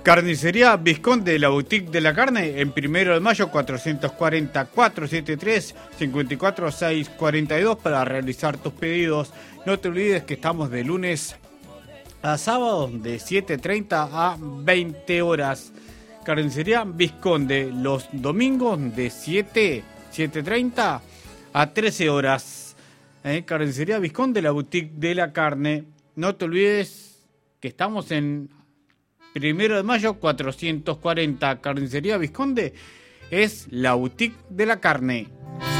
Carnicería Visconde, la boutique de la carne, en 1 de Mayo 440 473 54 642 para realizar tus pedidos. No te olvides que estamos de lunes a sábado de 7:30 a 20 horas. Carnicería Visconde, los domingos de 7:30 a 13 horas. Carnicería Visconde, la boutique de la carne. No te olvides que estamos en 1 de Mayo 440. Carnicería Visconde es la boutique de la carne.